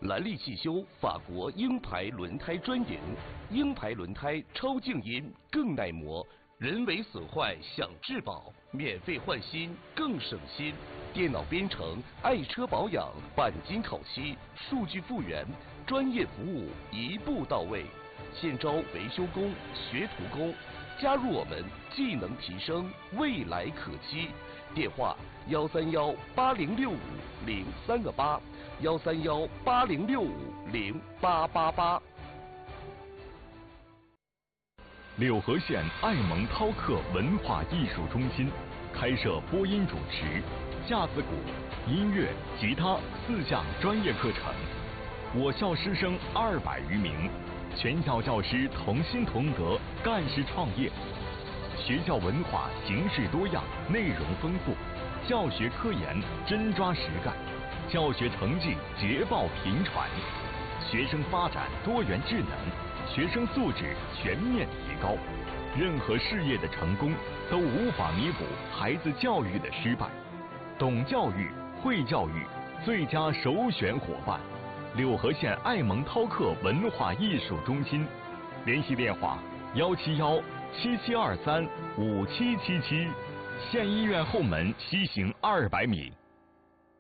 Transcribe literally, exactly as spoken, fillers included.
兰利汽修法国鹰牌轮胎专营，鹰牌轮胎超静音，更耐磨，人为损坏享质保，免费换新更省心。电脑编程、爱车保养、钣金烤漆、数据复原，专业服务一步到位。现招维修工、学徒工，加入我们，技能提升，未来可期。电话：幺三幺八零六五零三个八，幺三幺八零六五零八八八。 柳河县爱蒙涛克文化艺术中心开设播音主持、架子鼓、音乐、吉他四项专业课程。我校师生二百余名，全校教师同心同德，干事创业。学校文化形式多样，内容丰富，教学科研真抓实干，教学成绩捷报频传，学生发展多元智能，学生素质全面提高。任何事业的成功都无法弥补孩子教育的失败。懂教育、会教育，最佳首选伙伴。柳河县爱蒙涛克文化艺术中心，联系电话：幺七幺七七二三五七七七，县医院后门西行二百米。